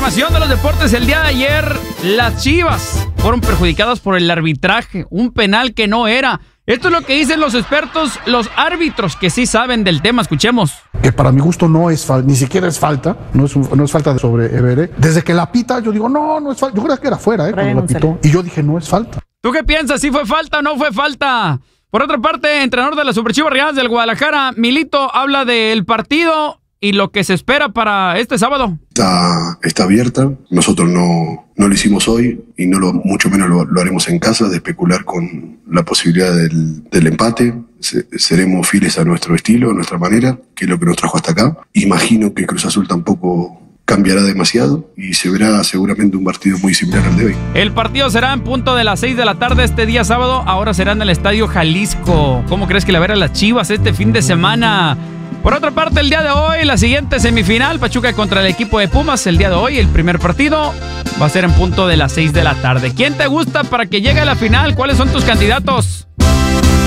información de los deportes. El día de ayer, las Chivas fueron perjudicadas por el arbitraje. Un penal que no era. Esto es lo que dicen los expertos, los árbitros que sí saben del tema. Escuchemos. Que para mi gusto no es falta, ni siquiera es falta, no es falta sobre Everett. Desde que la pita, yo digo, no es falta. Yo creo que era fuera, cuando la pitó. Y yo dije, no es falta. ¿Tú qué piensas? ¿Sí fue falta o no fue falta? Por otra parte, entrenador de las Super Chivas Rayadas del Guadalajara, Milito, habla del partido y lo que se espera para este sábado. Está abierta. Nosotros no lo hicimos hoy y mucho menos lo haremos en casa, de especular con la posibilidad del empate. Seremos fieles a nuestro estilo, a nuestra manera, que es lo que nos trajo hasta acá. Imagino que Cruz Azul tampoco cambiará demasiado y se verá seguramente un partido muy similar al de hoy. El partido será en punto de las 6 de la tarde este día sábado. Ahora será en el Estadio Jalisco. ¿Cómo crees que le verán las Chivas este fin de semana? Por otra parte, el día de hoy, la siguiente semifinal, Pachuca contra el equipo de Pumas. El día de hoy, el primer partido va a ser en punto de las 6 de la tarde. ¿Quién te gusta para que llegue a la final? ¿Cuáles son tus candidatos?